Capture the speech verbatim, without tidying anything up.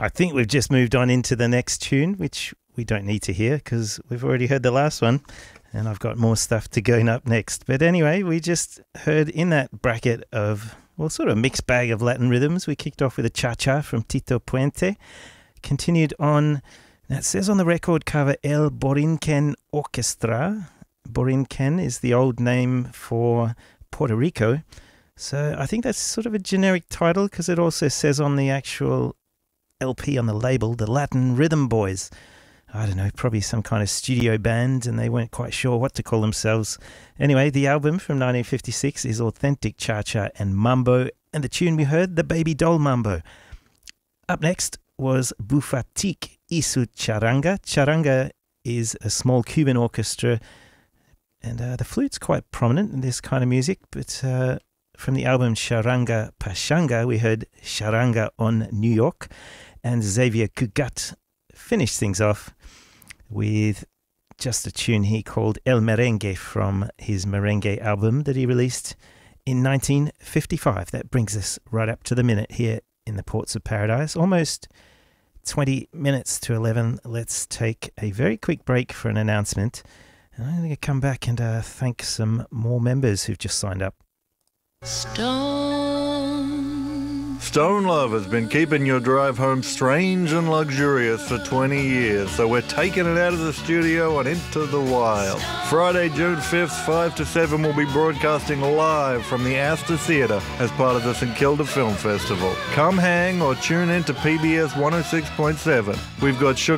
I think we've just moved on into the next tune, which we don't need to hear because we've already heard the last one, and I've got more stuff to go up next. But anyway, we just heard in that bracket of, well, sort of a mixed bag of Latin rhythms. We kicked off with a cha-cha from Tito Puente, continued on, now it says on the record cover, El Borinquen Orchestra. Borinquen is the old name for Puerto Rico. So I think that's sort of a generic title because it also says on the actual L P on the label, the Latin Rhythm Boys. I don't know, probably some kind of studio band, and they weren't quite sure what to call themselves. Anyway, the album from nineteen fifty-six is Authentic Cha-Cha and Mambo, and the tune we heard, the Baby Doll Mambo. Up next was Bufatik Isu Charanga. Charanga is a small Cuban orchestra, and uh, the flute's quite prominent in this kind of music, but uh, from the album Charanga Pachanga, we heard Charanga on New York, and Xavier Cugat finished things off with just a tune he called El Merengue from his merengue album that he released in nineteen fifty-five. That brings us right up to the minute here in the Ports of Paradise. Almost twenty minutes to eleven. Let's take a very quick break for an announcement. And I'm going to come back and uh, thank some more members who've just signed up. Stone. Stone Love has been keeping your drive home strange and luxurious for twenty years, so we're taking it out of the studio and into the wild. Friday, June fifth, five to seven, we'll be broadcasting live from the Astor Theatre as part of the St Kilda Film Festival. Come hang or tune in to P B S one oh six point seven. We've got Sugar